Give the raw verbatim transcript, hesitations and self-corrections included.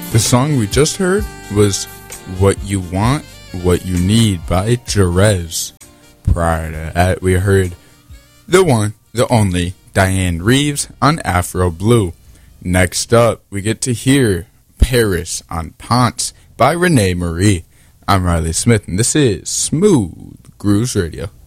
The song we just heard was What You Want, What You Need by Jerez. Prior to that, we heard the one, the only, Diane Reeves on Afro Blue. Next up, we get to hear Paris on Ponce by Renee Marie. I'm Riley Smith, and this is Smooth Grooves Radio.